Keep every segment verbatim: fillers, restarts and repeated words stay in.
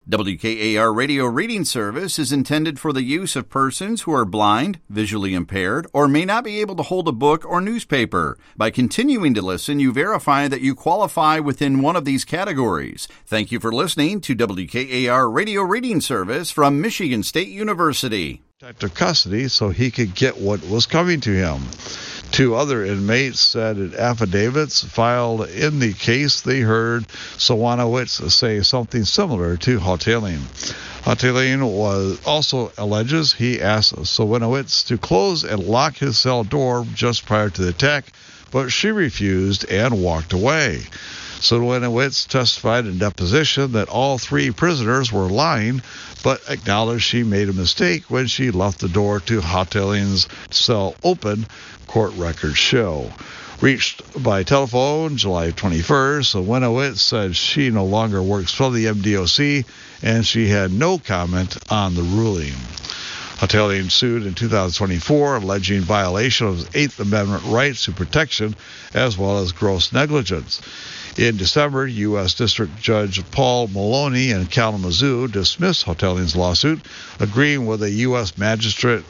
W K A R Radio Reading Service is intended for the use of persons who are blind, visually impaired, or may not be able to hold a book or newspaper. By continuing to listen, you verify that you qualify within one of these categories. Thank you for listening to W K A R Radio Reading Service from Michigan State University. Protective custody so he could get what was coming to him. Two other inmates said in affidavits filed in the case they heard Swanowitz say something similar to Hotelin. Hotelin was also alleges he asked Swanowitz to close and lock his cell door just prior to the attack, but she refused and walked away. Swanowitz testified in deposition that all three prisoners were lying, but acknowledged she made a mistake when she left the door to Hotelin's cell open, court records show. Reached by telephone July twenty-first, Swanowitz said she no longer works for the M D O C and she had no comment on the ruling. Hotelin sued in two thousand twenty-four, alleging violation of his Eighth Amendment rights to protection as well as gross negligence. In December, U S District Judge Paul Maloney in Kalamazoo dismissed Hotelin's lawsuit, agreeing with a U S magistrate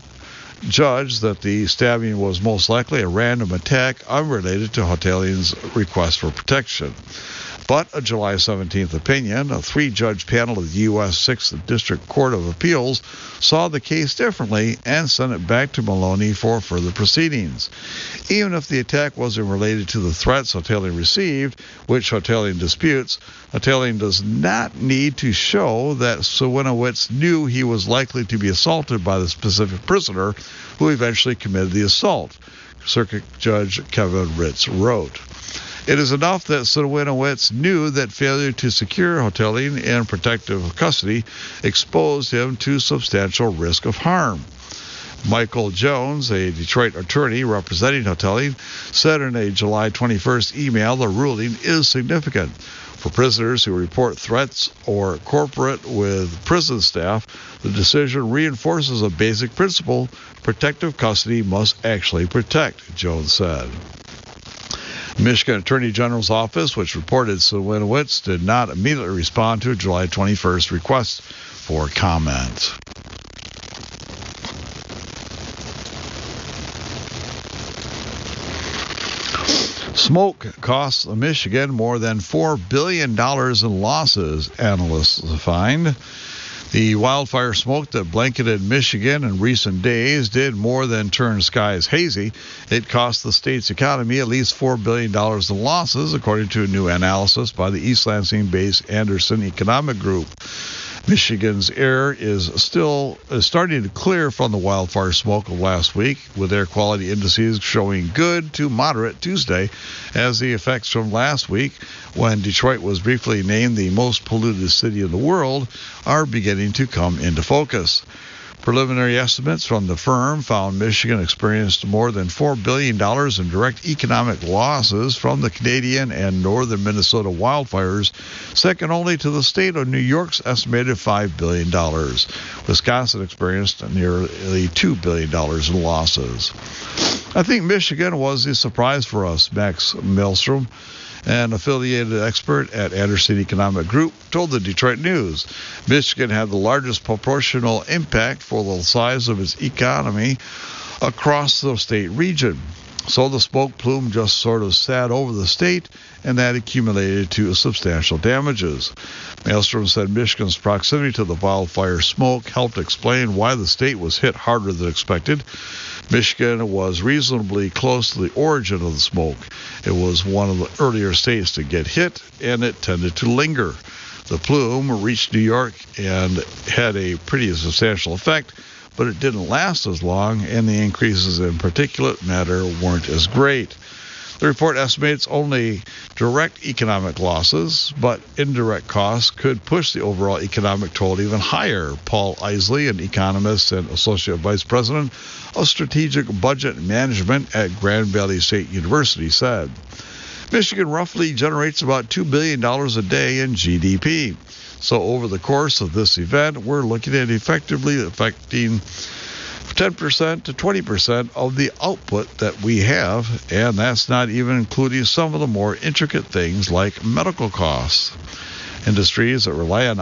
judge that the stabbing was most likely a random attack unrelated to Hotelin's request for protection. But a July seventeenth opinion, a three-judge panel of the U S sixth District Court of Appeals saw the case differently and sent it back to Maloney for further proceedings. Even if the attack wasn't related to the threats Hotelin received, which Hotelin disputes, Hotelin does not need to show that Swanowitz knew he was likely to be assaulted by the specific prisoner who eventually committed the assault, Circuit Judge Kevin Ritz wrote. It is enough that Swanowitz knew that failure to secure Hotelin in protective custody exposed him to substantial risk of harm. Michael Jones, a Detroit attorney representing Hotelin, said in a July twenty-first email the ruling is significant. For prisoners who report threats or cooperate with prison staff, the decision reinforces a basic principle: protective custody must actually protect, Jones said. Michigan Attorney General's office, which reported Swanowitz, did not immediately respond to a July twenty-first request for comment. Smoke costs Michigan more than four billion dollars in losses, analysts find. The wildfire smoke that blanketed Michigan in recent days did more than turn skies hazy. It cost the state's economy at least four billion dollars in losses, according to a new analysis by the East Lansing-based Anderson Economic Group. Michigan's air is still is starting to clear from the wildfire smoke of last week, with air quality indices showing good to moderate Tuesday, as the effects from last week, when Detroit was briefly named the most polluted city in the world, are beginning to come into focus. Preliminary estimates from the firm found Michigan experienced more than four billion dollars in direct economic losses from the Canadian and northern Minnesota wildfires, second only to the state of New York's estimated five billion dollars. Wisconsin experienced nearly two billion dollars in losses. I think Michigan was a surprise for us, Max Maelstrom, an affiliated expert at Anderson Economic Group, told the Detroit News. Michigan had the largest proportional impact for the size of its economy across the state region. So the smoke plume just sort of sat over the state, and that accumulated to substantial damages. Maelstrom said Michigan's proximity to the wildfire smoke helped explain why the state was hit harder than expected. Michigan was reasonably close to the origin of the smoke. It was one of the earlier states to get hit, and it tended to linger. The plume reached New York and had a pretty substantial effect, but it didn't last as long, and the increases in particulate matter weren't as great. The report estimates only direct economic losses, but indirect costs could push the overall economic total even higher. Paul Isley, an economist and associate vice president of strategic budget management at Grand Valley State University, said Michigan roughly generates about two billion dollars a day in G D P. So over the course of this event, we're looking at effectively affecting ten percent to twenty percent of the output that we have, and that's not even including some of the more intricate things like medical costs. Industries that rely on